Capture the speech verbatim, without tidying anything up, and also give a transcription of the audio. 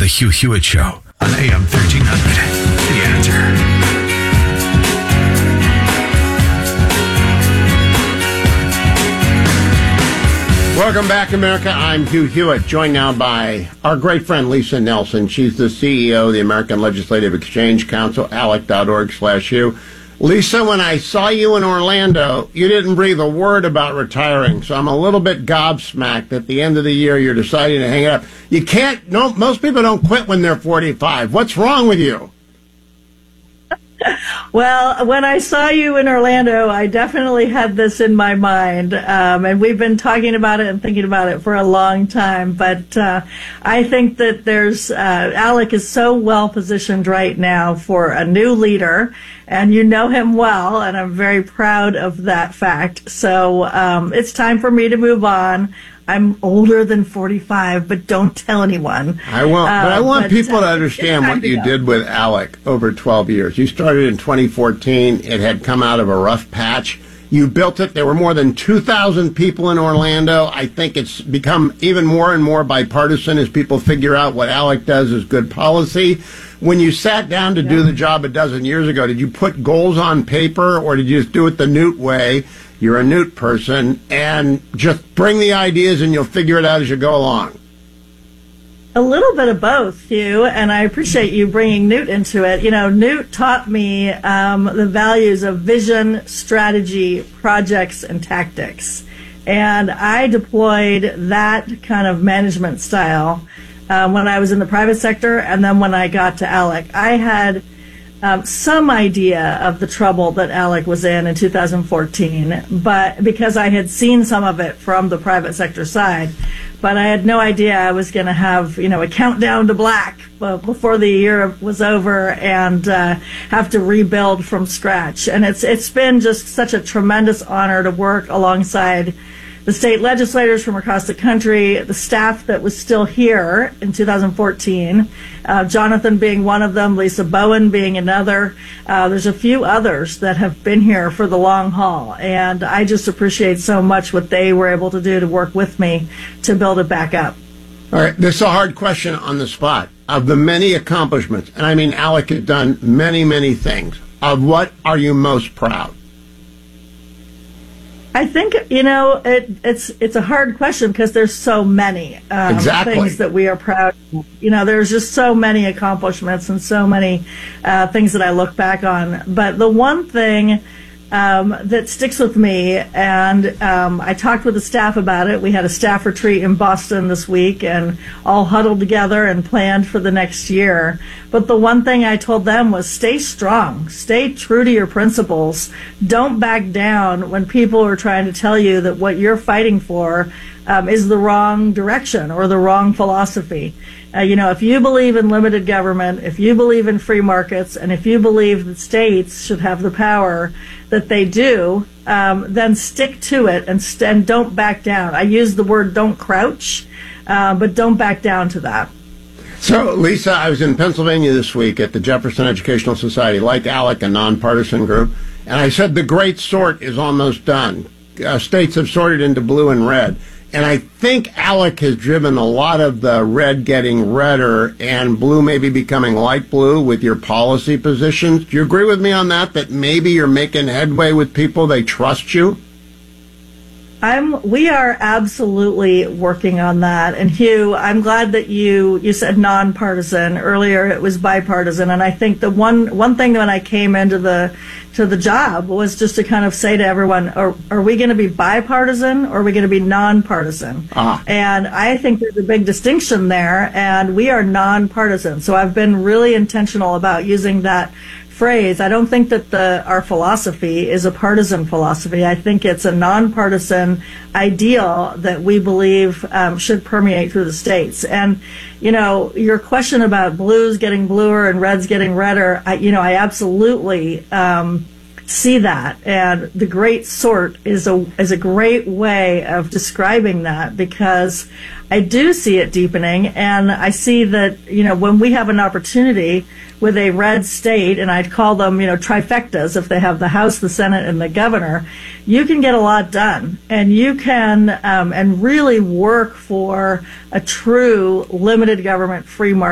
The Hugh Hewitt Show on A M thirteen hundred. The Answer. Welcome back, America. I'm Hugh Hewitt, joined now by our great friend Lisa Nelson. She's the C E O of the American Legislative Exchange Council, A L E C dot org slash Hugh. Lisa, when I saw you in Orlando, you didn't breathe a word about retiring, so I'm a little bit gobsmacked. At the end of the year, you're deciding to hang it up. You can't, no, most people don't quit when they're forty-five. What's wrong with you? Well, when I saw you in Orlando, I definitely had this in my mind, um, and we've been talking about it and thinking about it for a long time. But uh, I think that there's uh, Alec is so well positioned right now for a new leader, and you know him well, and I'm very proud of that fact. So um, it's time for me to move on. I'm older than forty-five, but don't tell anyone. I won't. But I want uh, but, people to uh, understand what to you go. did with Alec over twelve years. You started in twenty fourteen. It had come out of a rough patch. You built it. There were more than two thousand people in Orlando. I think it's become even more and more bipartisan as people figure out what Alec does is good policy. When you sat down to yeah. do the job a dozen years ago, did you put goals on paper, or did you just do it the Newt way? You're a Newt person, and just bring the ideas and you'll figure it out as you go along. A little bit of both, Hugh, and I appreciate you bringing Newt into it. You know, Newt taught me um, the values of vision, strategy, projects, and tactics. And I deployed that kind of management style uh, when I was in the private sector, and then when I got to Alec. I had Um, some idea of the trouble that Alec was in in two thousand fourteen, but because I had seen some of it from the private sector side, but I had no idea I was going to have, you know, a countdown to black before the year was over and uh, have to rebuild from scratch. And it's it's been just such a tremendous honor to work alongside the state legislators from across the country, the staff that was still here in two thousand fourteen, uh, Jonathan being one of them, Lisa Bowen being another. Uh, there's a few others that have been here for the long haul, and I just appreciate so much what they were able to do to work with me to build it back up. All right, this is a hard question on the spot. Of the many accomplishments, and I mean Alec has done many, many things, of what are you most proud? I think, you know, it, it's it's a hard question because there's so many um, exactly. things that we are proud of. You know, there's just so many accomplishments and so many uh, things that I look back on. But the one thing um, that sticks with me, and um, I talked with the staff about it. We had a staff retreat in Boston this week and all huddled together and planned for the next year. But the one thing I told them was stay strong, stay true to your principles. Don't back down when people are trying to tell you that what you're fighting for um, is the wrong direction or the wrong philosophy. Uh, you know, if you believe in limited government, if you believe in free markets, and if you believe that states should have the power that they do, um, then stick to it and, st- and don't back down. I use the word don't crouch, uh, but don't back down to that. So, Lisa, I was in Pennsylvania this week at the Jefferson Educational Society, like Alec, a nonpartisan group, and I said the great sort is almost done. Uh, states have sorted into blue and red. And I think Alec has driven a lot of the red getting redder and blue maybe becoming light blue with your policy positions. Do you agree with me on that, that maybe you're making headway with people, they trust you? I'm, we are absolutely working on that. And Hugh, I'm glad that you, you said nonpartisan. Earlier it was bipartisan. And I think the one, one thing when I came into the, to the job was just to kind of say to everyone, are, are we going to be bipartisan or are we going to be nonpartisan? Ah. And I think there's a big distinction there, and we are nonpartisan. So I've been really intentional about using that phrase. I don't think that the our philosophy is a partisan philosophy. I think it's a nonpartisan ideal that we believe um, should permeate through the states. And, you know, your question about blues getting bluer and reds getting redder, I, you know, I absolutely um, see that. And the great sort is a is a great way of describing that, because I do see it deepening, and I see that, you know, when we have an opportunity with a red state, and I'd call them, you know, trifectas if they have the House, the Senate, and the governor, you can get a lot done, and you can um, and really work for a true limited government free market